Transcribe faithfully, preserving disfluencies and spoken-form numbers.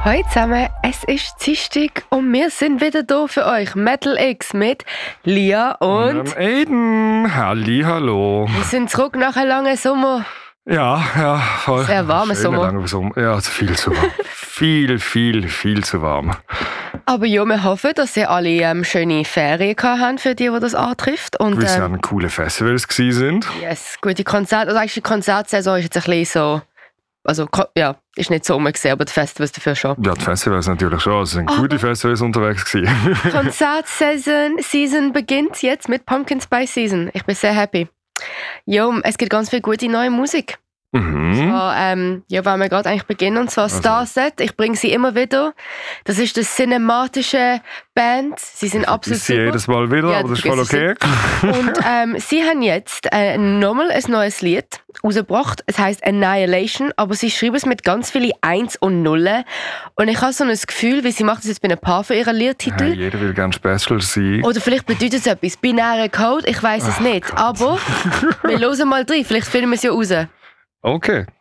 Hallo zusammen, es ist Dienstag und wir sind wieder da für euch. Metal X mit Lia und, und Aiden. Halli, hallo. Wir sind zurück nach einem langen Sommer. Ja, ja, voll. Sehr warmer Sommer. Langer Sommer. Ja, also viel zu warm. viel, viel, viel zu warm. Aber ja, wir hoffen, dass ihr alle ähm, schöne Ferien gehabt habt für die, die das antrifft. Und, Weil es ähm, ja coole Festivals gewesen sind. Yes, gute Konzerte. Also eigentlich die Konzertsaison ist jetzt ein bisschen so... Also, ja, ist nicht so umgesehen, aber die Festivals dafür schon. Ja, die Festivals natürlich schon. Es sind aber gute Festivals unterwegs gewesen. Konzertsaison Season beginnt jetzt mit Pumpkin Spice Season. Ich bin sehr happy. Ja, es gibt ganz viel gute neue Musik. Mhm. So, ähm, ja, wollen wir gerade eigentlich beginnen, und zwar Also. Starset. Ich bringe sie immer wieder. Das ist eine cinematische Band. Sie sind absolut Ich sehe super. jedes Mal wieder, Ja, aber das ist voll okay. Und ähm, sie haben jetzt äh, nochmal ein neues Lied rausgebracht. Es heisst Annihilation, aber sie schreiben es mit ganz vielen Eins und Nullen. Und ich habe so ein Gefühl, wie sie macht das jetzt bei ein paar von ihren Liedtiteln. Hey, jeder will gerne Special sein. Oder vielleicht bedeutet es etwas. Binärer Code, ich weiß es Ach nicht. Gott. Aber wir hören mal rein, vielleicht finden wir es ja raus. Okay,